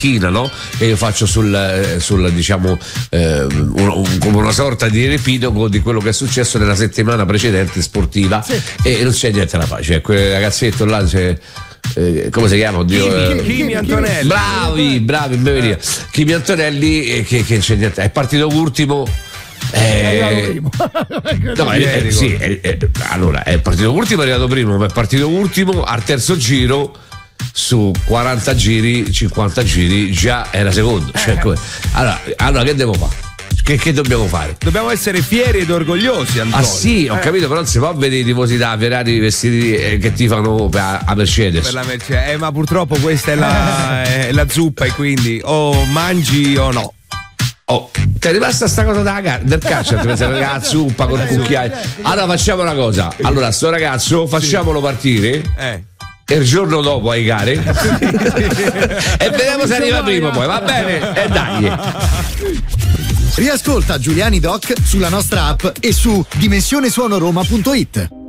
no? Che io faccio sul diciamo come una sorta di riepilogo di quello che è successo nella settimana precedente sportiva, sì. E non c'è niente da fare, c'è quel ragazzetto là, c'è come si chiama? Oddio, Kimi Antonelli. Bravi, beveria. Kimi Antonelli che c'è niente, è partito ultimo. Allora è partito ultimo, è arrivato primo, ma è partito ultimo al terzo giro. Su 40 giri, 50 giri già era secondo. Allora che devo fare? Che dobbiamo fare? Dobbiamo essere fieri ed orgogliosi, Antonio. Ah sì, ho capito, però non si può vedere i tifosi da Ferrari vestiti che tifano a Mercedes. Per la Mercedes, ma purtroppo questa è la zuppa, e quindi o mangi o no. Ti è rimasta sta cosa del calcio, la zuppa col cucchiaio. Allora facciamo una cosa. Allora sto ragazzo facciamolo partire. E il giorno dopo ai gare e vediamo se arriva prima, poi va bene, e dai. Riascolta Giuliani Doc sulla nostra app e su dimensionesuonoroma.it.